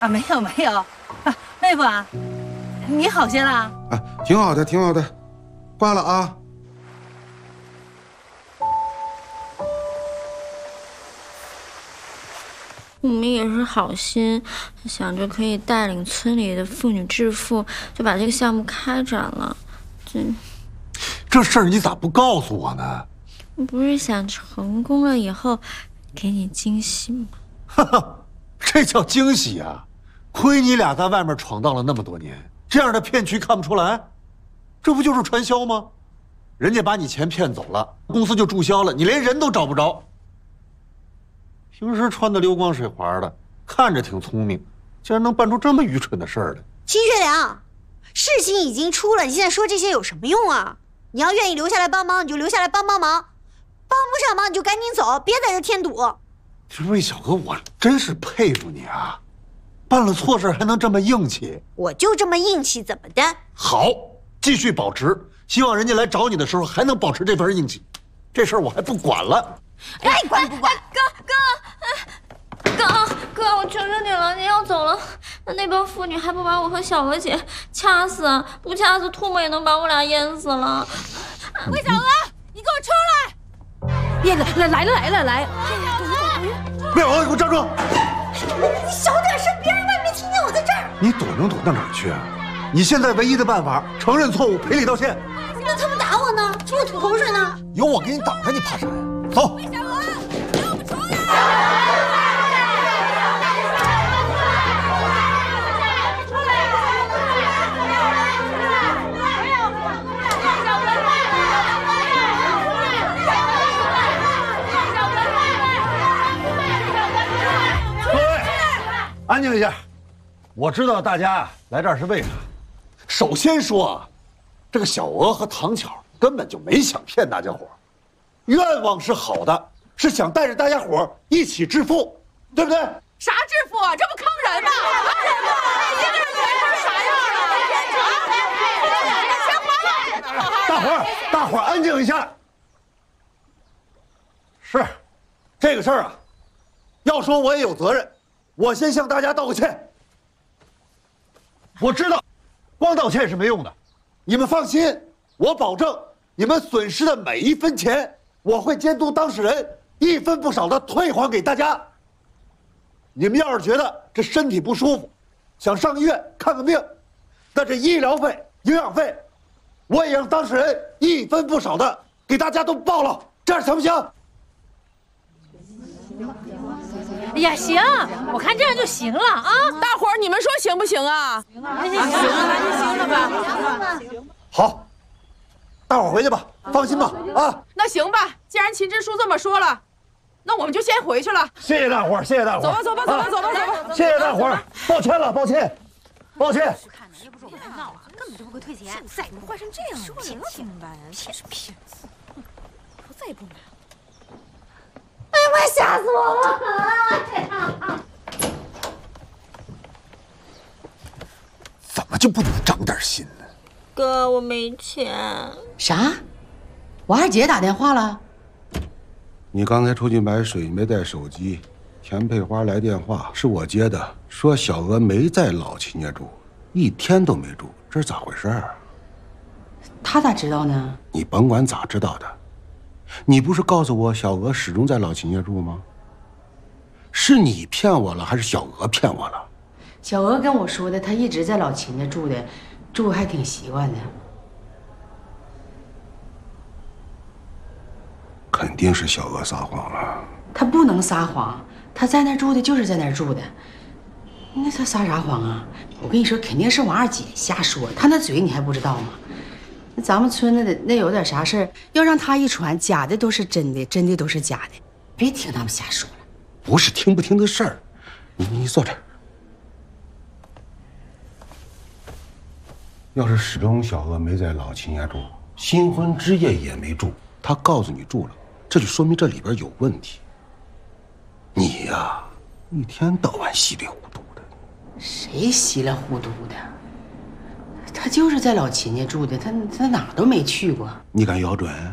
啊，没有没有，啊，妹夫啊，你好些了？ 啊，挺好的，挺好的，挂了啊。 我们也是好心，想着可以带领村里的妇女致富，就把这个项目开展了。 这事儿你咋不告诉我呢？ 我不是想成功了以后给你惊喜吗？ 哈哈，这叫惊喜啊！亏你俩在外面闯荡了那么多年，这样的骗局看不出来，这不就是传销吗？人家把你钱骗走了，公司就注销了，你连人都找不着。平时穿的溜光水滑的，看着挺聪明，竟然能办出这么愚蠢的事儿来。 秦学良，事情已经出了，你现在说这些有什么用啊？你要愿意留下来帮忙，你就留下来帮忙；帮不上忙你就赶紧走，别在这添堵。 这魏小哥，我真是佩服你啊！办了错事还能这么硬气。 我就这么硬气，怎么的？ 好，继续保持。希望人家来找你的时候还能保持这份硬气。这事儿我还不管了。 爱管不管？ 哥，我求求你了，你要走了，那帮妇女还不把我和小娥姐掐死？不掐死，唾沫也能把我俩淹死了。 魏小娥，你给我出来！耶，来！ 魏小娥，给我站住！ 你小点声，别让外面听见我在这儿。 你躲能躲到哪儿去啊？你现在唯一的办法，承认错误，赔礼道歉。 那他们打我呢？冲我吐口水呢？ 有我给你挡着，你怕啥呀？走。 魏小娥，给我们出来！ 安静一下，我知道大家来这儿是为啥。首先说啊，这个小娥和唐巧根本就没想骗大家伙，愿望是好的，是想带着大家伙一起致富，对不对？ 啥致富啊？这不坑人吗？一个人圆成啥样了？ 大伙儿安静一下。是，这个事儿啊，要说我也有责任。我先向大家道个歉。我知道，光道歉是没用的，你们放心，我保证你们损失的每一分钱，我会监督当事人一分不少的退还给大家。你们要是觉得这身体不舒服，想上医院看个病，那这医疗费、营养费，我也让当事人一分不少的给大家都报了，这样行不行？ 哎呀，行，我看这样就行了啊！ 大伙儿，你们说行不行啊？ 行了吧？ 好，大伙儿回去吧，放心吧，啊！ 那行吧，既然秦支书这么说了，那我们就先回去了。 谢谢大伙儿，谢谢大伙儿。 走吧。 谢谢大伙儿，抱歉了，抱歉。 看着，要不是我们闹了，根本就不会退钱。现在怎么坏成这样？说了听吧，骗是骗子，我再也不买了。 哎呀妈，吓死我了！ 怎么就不能长点心呢？ 哥，我没钱。 啥？我二姐打电话了？ 你刚才出去买水没带手机，田佩花来电话，是我接的，说小娥没在老秦家住，一天都没住，这是咋回事啊？ 她咋知道呢？ 你甭管咋知道的，你不是告诉我小娥始终在老秦家住吗？是你骗我了，还是小娥骗我了？ 小娥跟我说的，她一直在老秦家住的，住还挺习惯的。 肯定是小娥撒谎了。 她不能撒谎，她在那儿住的就是在那儿住的。那她撒啥谎啊？我跟你说，肯定是我二姐瞎说，她那嘴你还不知道吗？那咱们村子的那有点啥事儿，要让她一传，假的都是真的，真的都是假的。别听他们瞎说了。 不是听不听的事儿，你坐这儿。要是始终小娥没在老秦家住，新婚之夜也没住，她告诉你住了，这就说明这里边有问题。你呀，一天到晚稀里糊涂的。 谁稀里糊涂的？他就是在老秦家住的，他哪都没去过。 你敢咬准？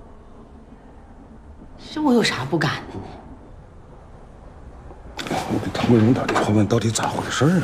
这我有啥不敢的呢？ 我给唐国荣打电话问到底咋回事啊？